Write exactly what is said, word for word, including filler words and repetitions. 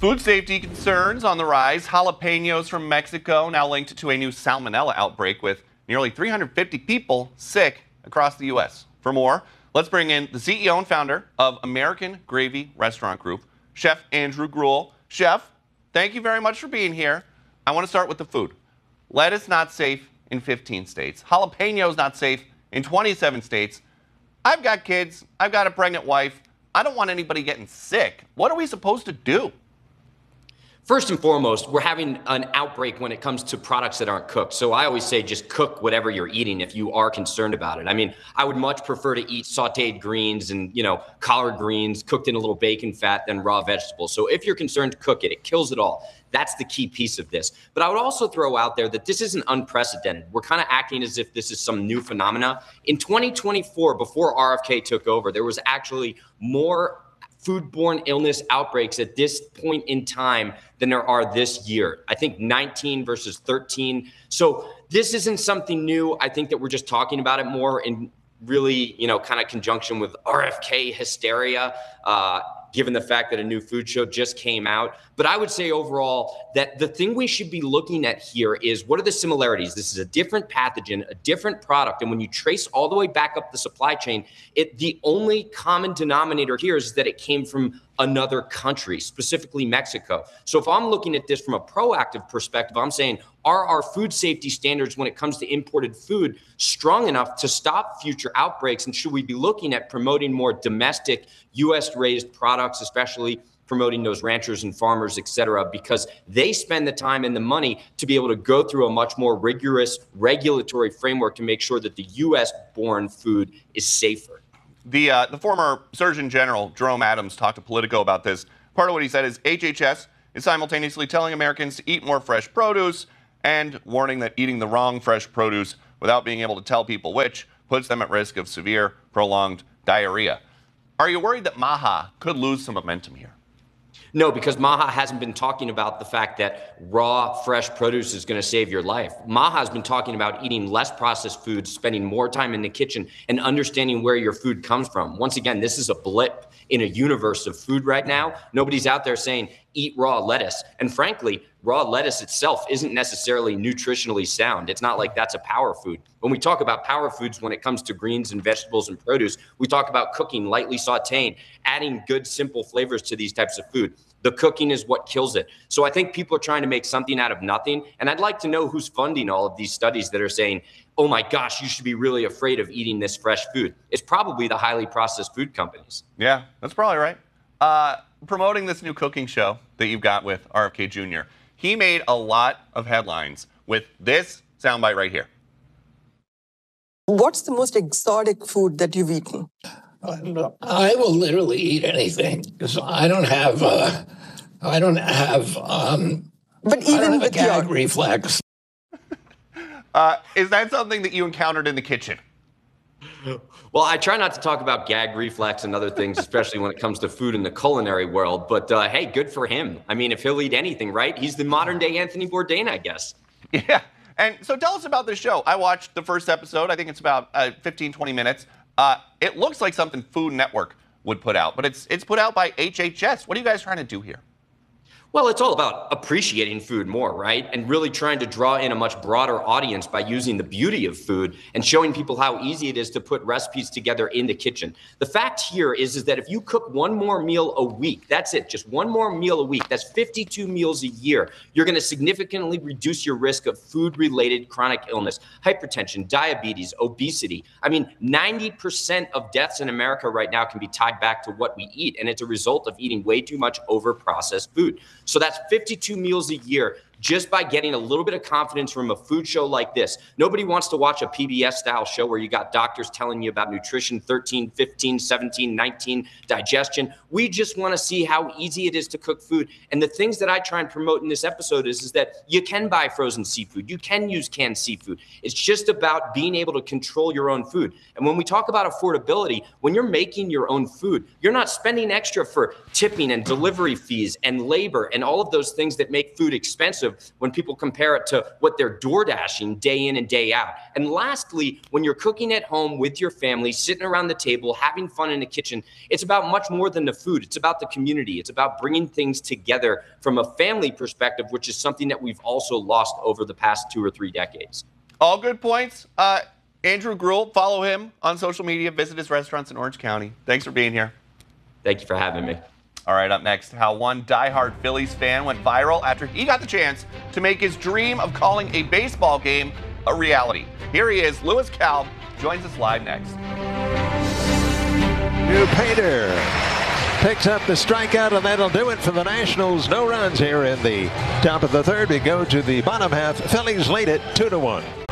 Food safety concerns on the rise. Jalapenos from Mexico now linked to a new salmonella outbreak with nearly three hundred fifty people sick across the U S. For more, let's bring in the C E O and founder of American Gravy Restaurant Group, Chef Andrew Gruel. Chef, thank you very much for being here. I want to start with the food. Lettuce not safe in fifteen states. Jalapenos not safe in twenty-seven states. I've got kids. I've got a pregnant wife. I don't want anybody getting sick. What are we supposed to do? First and foremost, we're having an outbreak when it comes to products that aren't cooked. So I always say just cook whatever you're eating if you are concerned about it. I mean, I would much prefer to eat sauteed greens and, you know, collard greens cooked in a little bacon fat than raw vegetables. So if you're concerned, cook it. It kills it all. That's the key piece of this. But I would also throw out there that this isn't unprecedented. We're kind of acting as if this is some new phenomena. In twenty twenty-four, before R F K took over, there was actually more foodborne illness outbreaks at this point in time than there are this year. I think nineteen versus thirteen. So this isn't something new. I think that we're just talking about it more in really, you know, kind of conjunction with R F K hysteria, uh, given the fact that a new food show just came out. But I would say overall that the thing we should be looking at here is what are the similarities? This is a different pathogen, a different product. And when you trace all the way back up the supply chain, it the only common denominator here is that it came from another country, specifically Mexico. So if I'm looking at this from a proactive perspective, I'm saying, are our food safety standards when it comes to imported food strong enough to stop future outbreaks? And should we be looking at promoting more domestic U S raised products, especially promoting those ranchers and farmers, et cetera, because they spend the time and the money to be able to go through a much more rigorous regulatory framework to make sure that the U S born food is safer. The, uh, the former Surgeon General, Jerome Adams, talked to Politico about this. Part of what he said is H H S is simultaneously telling Americans to eat more fresh produce and warning that eating the wrong fresh produce without being able to tell people which puts them at risk of severe, prolonged diarrhea. Are you worried that MAHA could lose some momentum here? No, because MAHA hasn't been talking about the fact that raw, fresh produce is going to save your life. MAHA has been talking about eating less processed foods, spending more time in the kitchen, and understanding where your food comes from. Once again, this is a blip in a universe of food right now. Nobody's out there saying, eat raw lettuce. And frankly, raw lettuce itself isn't necessarily nutritionally sound. It's not like that's a power food. When we talk about power foods, when it comes to greens and vegetables and produce, we talk about cooking, lightly sauteing, adding good, simple flavors to these types of food. The cooking is what kills it. So I think people are trying to make something out of nothing. And I'd like to know who's funding all of these studies that are saying, oh my gosh, you should be really afraid of eating this fresh food. It's probably the highly processed food companies. Yeah, that's probably right. Uh, promoting this new cooking show that you've got with R F K Junior, he made a lot of headlines with this soundbite right here. What's the most exotic food that you've eaten? I will literally eat anything because I don't have, uh, I don't have, um, but even I don't have a with gag your... reflex. uh, is that something that you encountered in the kitchen? Well, I try not to talk about gag reflex and other things, especially when it comes to food in the culinary world. But uh, hey, good for him. I mean, if he'll eat anything, right? He's the modern day Anthony Bourdain, I guess. Yeah. And so tell us about this show. I watched the first episode. I think it's about uh, fifteen, twenty minutes. Uh, it looks like something Food Network would put out, but it's it's put out by H H S. What are you guys trying to do here? Well, it's all about appreciating food more, right? And really trying to draw in a much broader audience by using the beauty of food and showing people how easy it is to put recipes together in the kitchen. The fact here is, is that if you cook one more meal a week, that's it, just one more meal a week, that's fifty-two meals a year, you're going to significantly reduce your risk of food-related chronic illness, hypertension, diabetes, obesity. I mean, ninety percent of deaths in America right now can be tied back to what we eat, and it's a result of eating way too much over-processed food. So that's fifty-two meals a year just by getting a little bit of confidence from a food show like this. Nobody wants to watch a P B S style show where you got doctors telling you about nutrition, thirteen, fifteen, seventeen, nineteen, digestion. We just want to see how easy it is to cook food. And the things that I try and promote in this episode is, is that you can buy frozen seafood. You can use canned seafood. It's just about being able to control your own food. And when we talk about affordability, when you're making your own food, you're not spending extra for tipping and delivery fees and labor and all of those things that make food expensive perspective when people compare it to what they're door dashing day in and day out. And lastly, when you're cooking at home with your family, sitting around the table, having fun in the kitchen, it's about much more than the food. It's about the community. It's about bringing things together from a family perspective, which is something that we've also lost over the past two or three decades. All good points. Uh, Andrew Gruel, follow him on social media, visit his restaurants in Orange County. Thanks for being here. Thank you for having me. All right, up next, how one diehard Phillies fan went viral after he got the chance to make his dream of calling a baseball game a reality. Here he is, Lewis Kalb, joins us live next. New Painter picks up the strikeout, and that'll do it for the Nationals. No runs here in the top of the third. We go to the bottom half. Phillies lead it two to one.